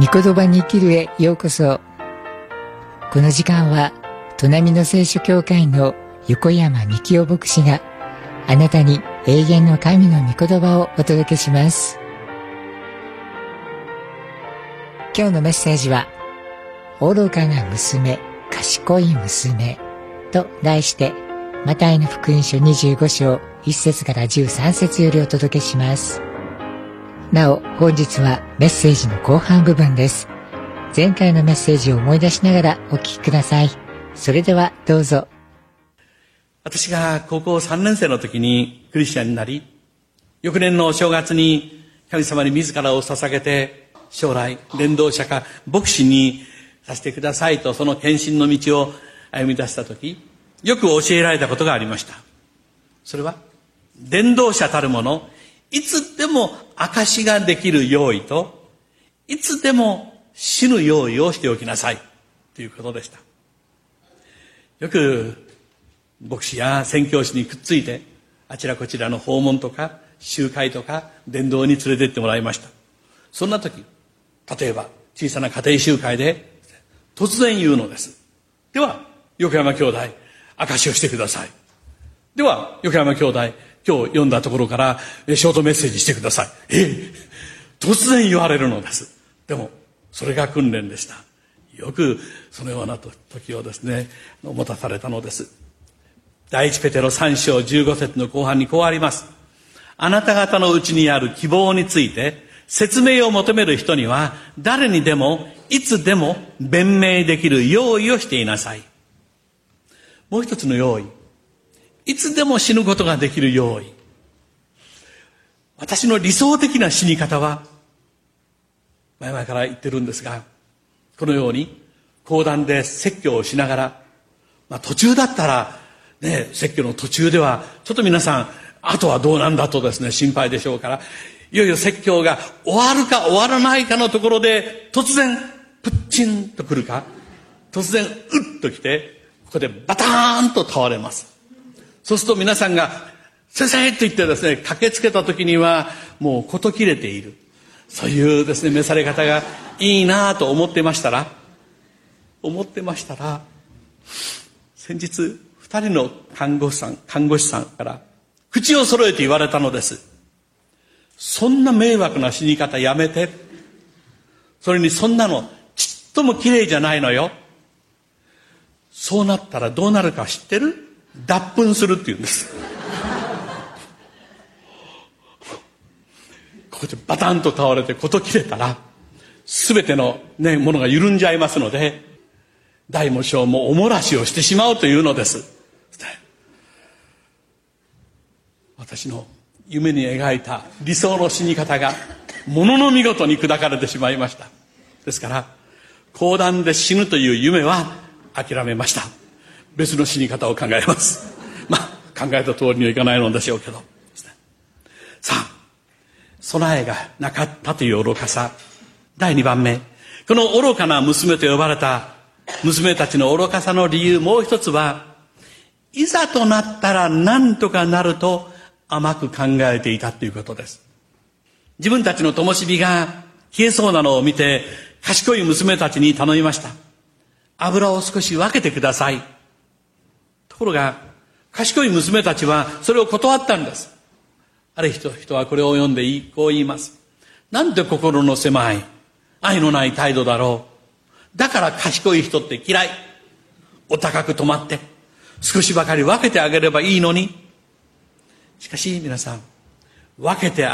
御言葉に生きるへようこそ。この時間は砺波の聖書教会の横山幹夫牧師があなたに永遠の神の御言葉をお届けします。今日のメッセージは、愚かな娘、賢い娘と題して、マタイの福音書25章1節から13節よりお届けします。なお、本日はメッセージの後半部分です。前回のメッセージを思い出しながらお聞きください。それではどうぞ。 私が高校3年生の時にクリスチャンになり、翌年のお正月に神様に自らを捧げて、将来伝道者か牧師にさせてくださいと、その献身の道を歩み出した時、よく教えられたことがありました。それは、伝道者たるもの、いつでも証しができる用意と、いつでも死ぬ用意をしておきなさいということでした。よく牧師や宣教師にくっついて、あちらこちらの訪問とか集会とか伝道に連れて行ってもらいました。そんな時、例えば小さな家庭集会で突然言うのです。では横山兄弟、証しをしてください。では横山兄弟、今日読んだところからショートメッセージしてください。突然言われるのです。でもそれが訓練でした。よくそのような時をですね、持たされたのです。第一ペテロ3章15節の後半にこうあります。あなた方のうちにある希望について説明を求める人には、誰にでもいつでも弁明できる用意をしていなさい。もう一つの用意、いつでも死ぬことができる用意。私の理想的な死に方は、前々から言ってるんですが、このように講談で説教をしながら、途中だったらね、説教の途中ではちょっと皆さん、あとはどうなんだとですね、心配でしょうから、いよいよ説教が終わるか終わらないかのところで、突然プッチンと来るか、突然うっと来て、ここでバターンと倒れます。そうすると皆さんが先生と言ってですね、駆けつけた時にはもう事切れている。そういうですね、召され方がいいなと思ってましたら、先日2人の看護師さんから口を揃えて言われたのです。そんな迷惑な死に方やめて。それにそんなのちっとも綺麗じゃないのよ。そうなったらどうなるか知ってる？脱糞するって言うんです。ここでバタンと倒れて事切れたら、全てのね、ものが緩んじゃいますので、大も小もおもらしをしてしまうというのです。私の夢に描いた理想の死に方がものの見事に砕かれてしまいました。ですから講談で死ぬという夢は諦めました。別の死に方を考えます。考えた通りにはいかないのでしょうけど。さあ、備えがなかったという愚かさ。第2番目、この愚かな娘と呼ばれた娘たちの愚かさの理由、もう一つは、いざとなったら何とかなると甘く考えていたということです。自分たちの灯火が消えそうなのを見て、賢い娘たちに頼みました。油を少し分けてください。ところが賢い娘たちはそれを断ったんです。ある人はこれを読んでこう言います。なんて心の狭い愛のない態度だろう。だから賢い人って嫌い。お高く止まって少しばかり分けてあげればいいのに。しかし皆さん、分けて